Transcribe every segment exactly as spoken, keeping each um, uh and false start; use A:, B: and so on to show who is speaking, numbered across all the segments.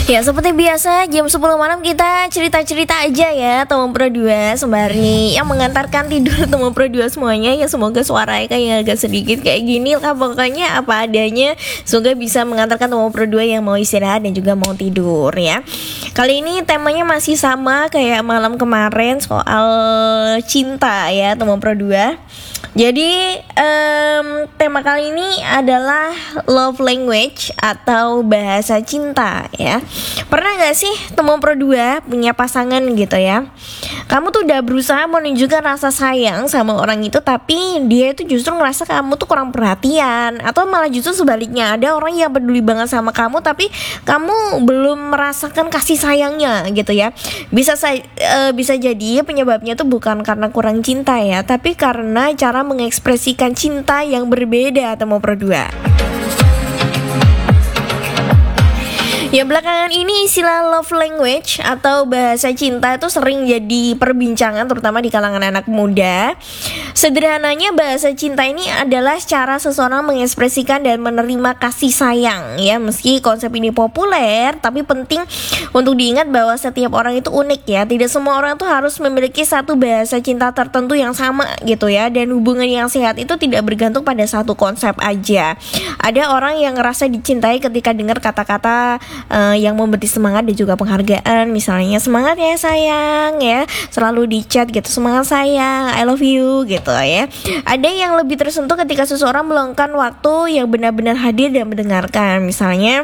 A: Ya seperti biasa jam sepuluh malam kita cerita-cerita aja ya teman Pro dua sembari yang mengantarkan tidur teman Pro dua semuanya. Ya semoga suaranya kayak agak sedikit kayak gini lah, pokoknya apa adanya. Semoga bisa mengantarkan teman Pro dua yang mau istirahat dan juga mau tidur ya. Kali ini temanya masih sama kayak malam kemarin, soal cinta ya teman Pro dua. Jadi um, tema kali ini adalah love language atau bahasa cinta ya. Pernah gak sih teman Pro dua punya pasangan gitu ya, kamu tuh udah berusaha menunjukkan rasa sayang sama orang itu, tapi dia itu justru ngerasa kamu tuh kurang perhatian, atau malah justru sebaliknya, ada orang yang peduli banget sama kamu tapi kamu belum merasakan kasih sayangnya gitu ya. Bisa say- e, bisa jadi penyebabnya tuh bukan karena kurang cinta ya, tapi karena cara mengekspresikan cinta yang berbeda teman Pro dua. Ya belakangan ini istilah love language atau bahasa cinta itu sering jadi perbincangan terutama di kalangan anak muda. Sederhananya bahasa cinta ini adalah cara seseorang mengekspresikan dan menerima kasih sayang ya. Meski konsep ini populer, tapi penting untuk diingat bahwa setiap orang itu unik ya. Tidak semua orang tuh harus memiliki satu bahasa cinta tertentu yang sama gitu ya. Dan hubungan yang sehat itu tidak bergantung pada satu konsep aja. Ada orang yang ngerasa dicintai ketika dengar kata-kata Uh, yang memberi semangat dan juga penghargaan. Misalnya semangat ya sayang ya, selalu di chat gitu, semangat sayang, I love you gitu ya. Ada yang lebih tersentuh ketika seseorang meluangkan waktu yang benar-benar hadir dan mendengarkan. Misalnya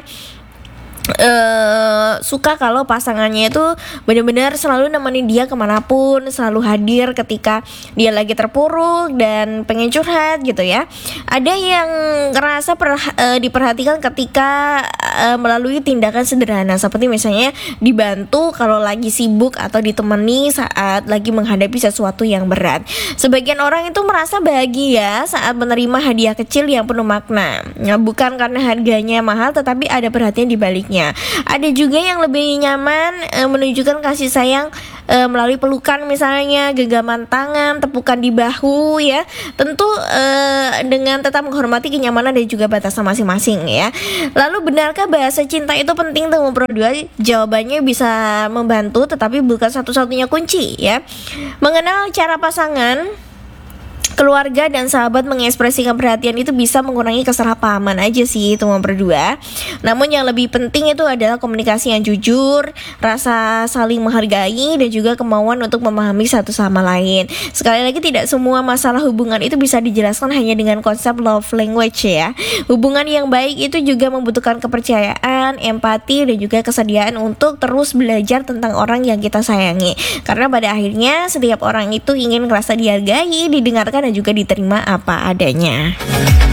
A: Uh, suka kalau pasangannya itu benar-benar selalu nemenin dia kemanapun, selalu hadir ketika dia lagi terpuruk dan pengen curhat gitu ya. Ada yang ngerasa per, uh, diperhatikan ketika uh, melalui tindakan sederhana, seperti misalnya dibantu kalau lagi sibuk atau ditemani saat lagi menghadapi sesuatu yang berat. Sebagian orang itu merasa bahagia saat menerima hadiah kecil yang penuh makna, nah, bukan karena harganya mahal tetapi ada perhatian di baliknya. Ada juga yang lebih nyaman e, menunjukkan kasih sayang e, melalui pelukan misalnya, genggaman tangan, tepukan di bahu ya. Tentu e, dengan tetap menghormati kenyamanan dan juga batasan masing-masing ya. Lalu benarkah bahasa cinta itu penting teman Pro dua? Jawabannya bisa membantu tetapi bukan satu-satunya kunci ya. Mengenal cara pasangan, keluarga dan sahabat mengekspresikan perhatian itu bisa mengurangi kesalahpahaman aja sih teman berdua. Namun yang lebih penting itu adalah komunikasi yang jujur, rasa saling menghargai dan juga kemauan untuk memahami satu sama lain. Sekali lagi, tidak semua masalah hubungan itu bisa dijelaskan hanya dengan konsep love language ya. Hubungan yang baik itu juga membutuhkan kepercayaan, empati dan juga kesediaan untuk terus belajar tentang orang yang kita sayangi. Karena pada akhirnya setiap orang itu ingin merasa dihargai, didengarkan dan juga diterima apa adanya.